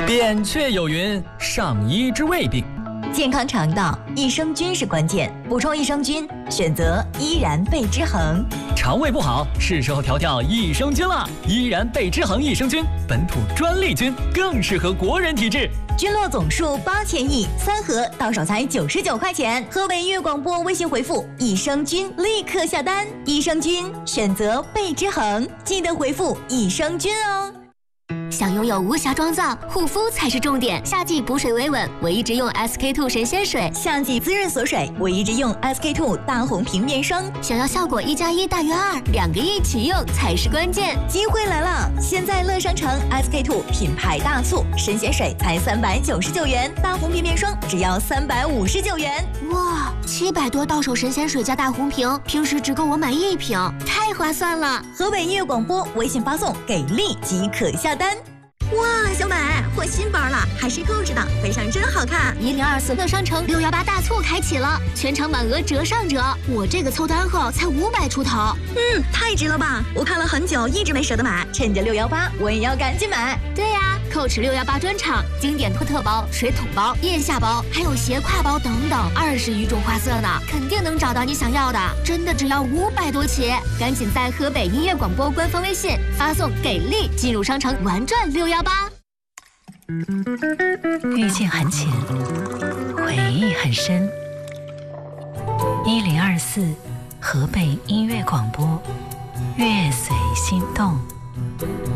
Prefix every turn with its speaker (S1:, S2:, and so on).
S1: 扁鹊有云：上医治未病。
S2: 健康肠道，益生菌是关键，补充益生菌，选择依然贝之恒。
S1: 肠胃不好，是时候调调益生菌了。依然贝之恒益生菌，本土专利菌，更适合国人体质。
S2: 菌落总数8000亿，3盒到手才99块钱。河北音乐广播微信回复益生菌，立刻下单。益生菌选择贝之恒，记得回复益生菌哦。
S3: 想拥有无瑕妆造，护肤才是重点。夏季补水维稳，我一直用 SK-II 神仙水；
S2: 夏季滋润锁水，我一直用 SK-II 大红瓶面霜。
S3: 想要效果1+1大于2，2个一起用才是关键。
S2: 机会来了！现在乐商城 SK-II 品牌大促，神仙水才399元，大红瓶面霜只要359元。
S3: 哇，700多到手神仙水加大红瓶，平时只够我买1瓶，太划算了！
S2: 河北音乐广播微信发送给力即可下单。哇，小美换新包了，还是购置的，背上真好看。
S3: 1024乐商城618大促开启了，全场满额折上折。我这个凑单后才500出头，
S2: 太值了吧！我看了很久，一直没舍得买，趁着618，我也要赶紧买。
S3: 对呀，Coach 618专场，经典托特包、水桶包、腋下包，还有斜挎包等等，20余种花色呢，肯定能找到你想要的。真的只要500多起，赶紧在河北音乐广播官方微信发送“给力”进入商城玩转618。
S4: 遇见很浅，回忆很深。1024河北音乐广播，乐随心动。